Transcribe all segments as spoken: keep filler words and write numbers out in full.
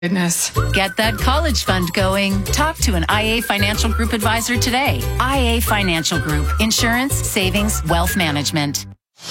Goodness. Get that college fund going. Talk to an I A Financial Group advisor today. I A Financial Group. Insurance, savings, wealth management.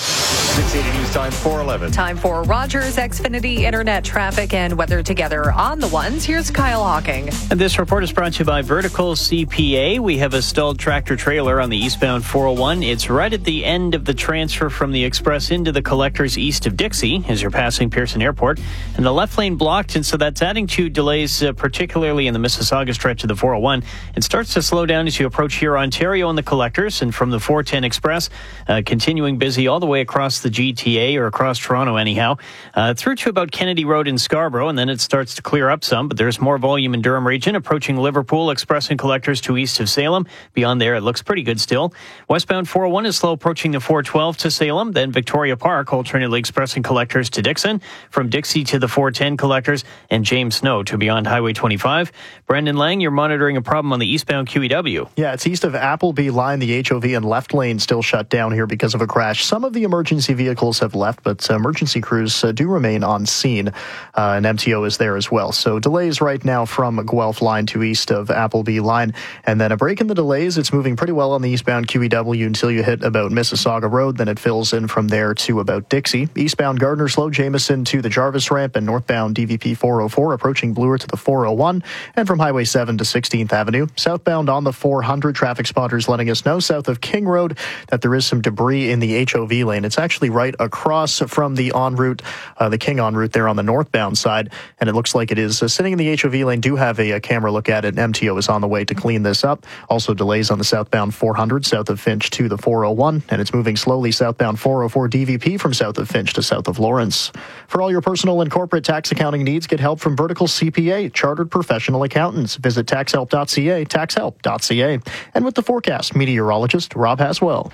six eighty News Time, four eleven. Time for Rogers Xfinity Internet traffic and weather together on the ones. Here's Kyle Hawking. And this report is brought to you by Vertical C P A. We have a stalled tractor trailer on the eastbound four oh one. It's right at the end of the transfer from the express into the collectors east of Dixie as you're passing Pearson Airport. And the left lane blocked, and so that's adding to delays, uh, particularly in the Mississauga stretch of the four oh one. It starts to slow down as you approach here Ontario and the collectors, and from the four ten Express, uh, continuing busy all the way across the G T A, or across Toronto anyhow, uh, through to about Kennedy Road in Scarborough, and then it starts to clear up some, but there's more volume in Durham region, approaching Liverpool, Express and collectors to east of Salem. Beyond there, it looks pretty good still. Westbound four oh one is slow approaching the four twelve to Salem, then Victoria Park, alternately Express and collectors to Dixon, from Dixie to the four ten collectors, and James Snow to beyond Highway twenty-five. Brendan Lang, you're monitoring a problem on the eastbound Q E W. Yeah, it's east of Appleby line. The H O V and left lane still shut down here because of a crash. Some of the emergency vehicles have left, but uh, emergency crews uh, do remain on scene, uh, and M T O is there as well. So delays right now from Guelph line to east of Appleby line, and then a break in the delays. It's moving pretty well on the eastbound Q E W until you hit about Mississauga Road, then it fills in from there to about Dixie. Eastbound Gardner slow Jameson to the Jarvis ramp, and northbound D V P four oh four approaching Bloor to the four oh one, and from Highway seven to sixteenth Avenue. Southbound on the four hundred, traffic spotters letting us know south of King Road that there is some debris in the H O V lane. It's actually right across from the en route, uh, the King en route there on the northbound side, and it looks like it is uh, sitting in the H O V lane. Do have a, a camera look at it, and M T O is on the way to clean this up. Also delays on the southbound four hundred south of Finch to the four oh one, and it's moving slowly southbound four oh four D V P from south of Finch to south of Lawrence. For all your personal and corporate tax accounting needs, get help from Vertical C P A, chartered professional accountants. Visit tax help dot c a, tax help dot c a. And with the forecast, meteorologist Rob Haswell.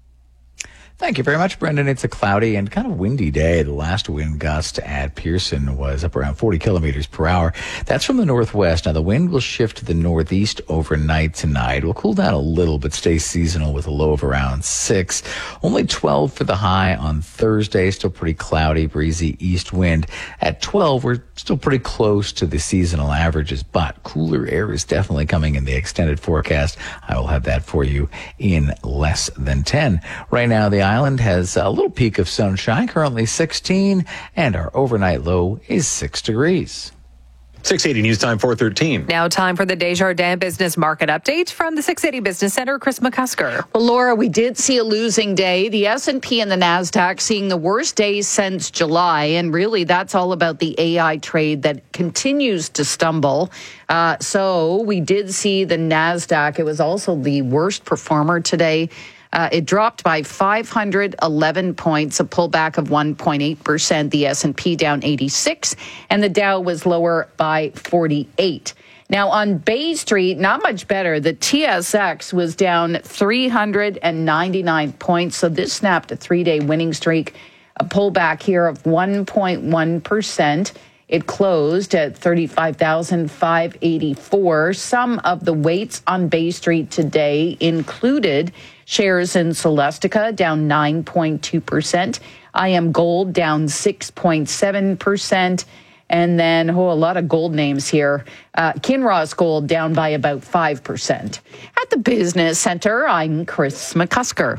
Thank you very much, Brendan. It's a cloudy and kind of windy day. The last wind gust at Pearson was up around forty kilometers per hour. That's from the northwest. Now, the wind will shift to the northeast overnight tonight. It will cool down a little, but stay seasonal with a low of around six. Only twelve for the high on Thursday. Still pretty cloudy, breezy east wind. At twelve, we're still pretty close to the seasonal averages, but cooler air is definitely coming in the extended forecast. I will have that for you in less than ten. Right now, the island has a little peak of sunshine, currently sixteen, and our overnight low is six degrees. six eighty News Time, four thirteen. Now time for the Desjardins Business Market Update from the six eighty Business Center, Chris McCusker. Well, Laura, we did see a losing day. The S and P and the NASDAQ seeing the worst days since July, and really that's all about the A I trade that continues to stumble. Uh, so we did see the NASDAQ. It was also the worst performer today. Uh, it dropped by five hundred eleven points, a pullback of one point eight percent. The S and P down eighty-six, and the Dow was lower by forty-eight. Now, on Bay Street, not much better. The T S X was down three hundred ninety-nine points, so this snapped a three-day winning streak, a pullback here of one point one percent. It closed at thirty-five thousand five hundred eighty-four. Some of the weights on Bay Street today included shares in Celestica down nine point two percent. I am Gold down six point seven percent. And then, oh, a lot of gold names here. Uh, Kinross Gold down by about five percent. At the Business Center, I'm Chris McCusker.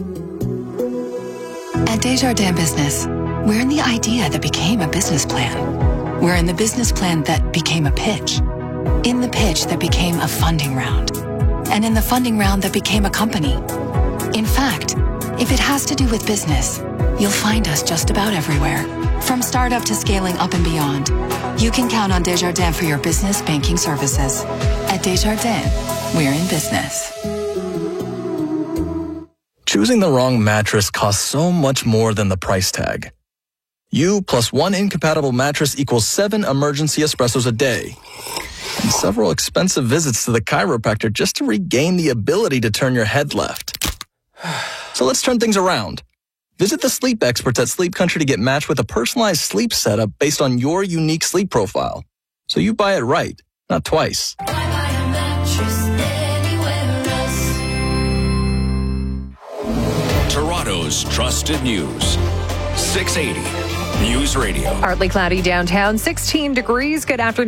At Desjardins Business, we're in the idea that became a business plan. We're in the business plan that became a pitch. In the pitch that became a funding round. And in the funding round that became a company. In fact, if it has to do with business, you'll find us just about everywhere. From startup to scaling up and beyond, you can count on Desjardins for your business banking services. At Desjardins, we're in business. Choosing the wrong mattress costs so much more than the price tag. You plus one incompatible mattress equals seven emergency espressos a day. And several expensive visits to the chiropractor just to regain the ability to turn your head left. So let's turn things around. Visit the sleep experts at Sleep Country to get matched with a personalized sleep setup based on your unique sleep profile. So you buy it right, not twice. Toronto's trusted news. six eighty News Radio. Partly cloudy downtown, sixteen degrees. Good afternoon.